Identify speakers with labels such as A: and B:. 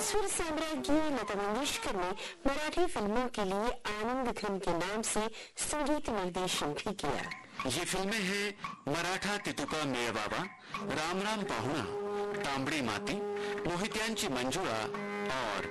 A: स्वर साम्राज्ञी लता मंगेशकर ने मराठी फिल्मों के लिए आनंद घन के नाम से संगीत निर्देशन भी किया।
B: ये फिल्में हैं मराठा तितुका मेळवावा, राम राम पाहुणा, तांबडी माती, मोहित्यांची मंजुळा और